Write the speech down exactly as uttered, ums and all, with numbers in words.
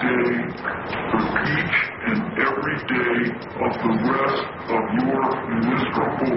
day for each and every day of the rest of your miserable